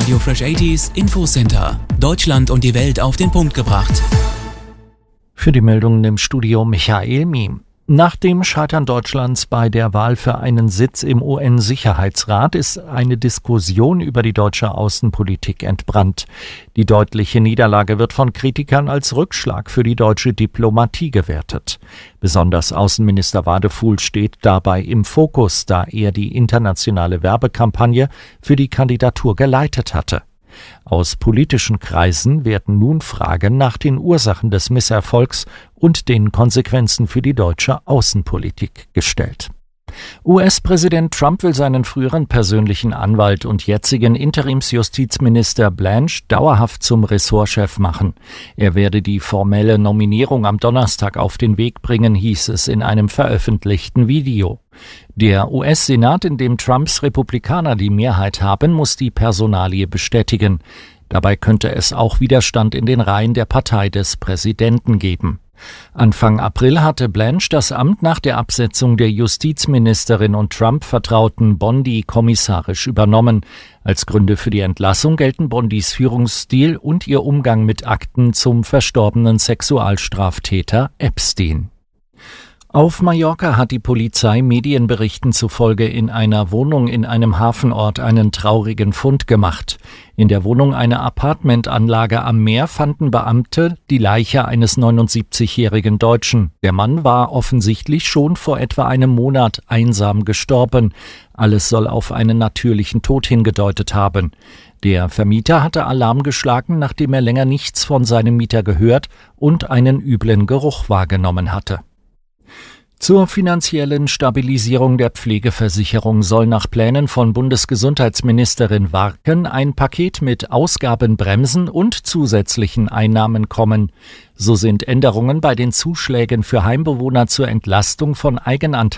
Radio Fresh 80s Infocenter. Deutschland und die Welt auf den Punkt gebracht. Für die Meldungen im Studio Michael Miem. Nach dem Scheitern Deutschlands bei der Wahl für einen Sitz im UN-Sicherheitsrat ist eine Diskussion über die deutsche Außenpolitik entbrannt. Die deutliche Niederlage wird von Kritikern als Rückschlag für die deutsche Diplomatie gewertet. Besonders Außenminister Wadefuhl steht dabei im Fokus, da er die internationale Werbekampagne für die Kandidatur geleitet hatte. Aus politischen Kreisen werden nun Fragen nach den Ursachen des Misserfolgs und den Konsequenzen für die deutsche Außenpolitik gestellt. US-Präsident Trump will seinen früheren persönlichen Anwalt und jetzigen Interimsjustizminister Blanche dauerhaft zum Ressortchef machen. Er werde die formelle Nominierung am Donnerstag auf den Weg bringen, hieß es in einem veröffentlichten Video. Der US-Senat, in dem Trumps Republikaner die Mehrheit haben, muss die Personalie bestätigen. Dabei könnte es auch Widerstand in den Reihen der Partei des Präsidenten geben. Anfang April hatte Blanche das Amt nach der Absetzung der Justizministerin und Trump-Vertrauten Bondi kommissarisch übernommen. Als Gründe für die Entlassung gelten Bondis Führungsstil und ihr Umgang mit Akten zum verstorbenen Sexualstraftäter Epstein. Auf Mallorca hat die Polizei Medienberichten zufolge in einer Wohnung in einem Hafenort einen traurigen Fund gemacht. In der Wohnung einer Appartementanlage am Meer fanden Beamte die Leiche eines 79-jährigen Deutschen. Der Mann war offensichtlich schon vor etwa einem Monat einsam gestorben. Alles soll auf einen natürlichen Tod hingedeutet haben. Der Vermieter hatte Alarm geschlagen, nachdem er länger nichts von seinem Mieter gehört und einen üblen Geruch wahrgenommen hatte. Zur finanziellen Stabilisierung der Pflegeversicherung soll nach Plänen von Bundesgesundheitsministerin Warken ein Paket mit Ausgabenbremsen und zusätzlichen Einnahmen kommen. So sind Änderungen bei den Zuschlägen für Heimbewohner zur Entlastung von Eigenanteilen